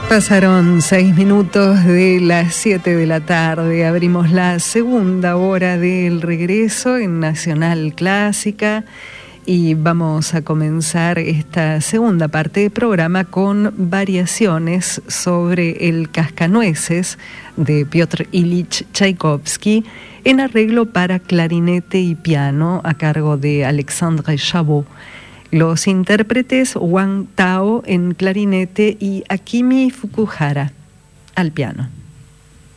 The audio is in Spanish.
Pasaron 6 minutos de las 7 de la tarde. Abrimos la segunda hora del regreso en Nacional Clásica y vamos a comenzar esta segunda parte del programa con variaciones sobre el Cascanueces de Piotr Ilich Tchaikovsky en arreglo para clarinete y piano a cargo de Alexandre Chabot. Los intérpretes Wang Tao en clarinete y Akimi Fukuhara al piano.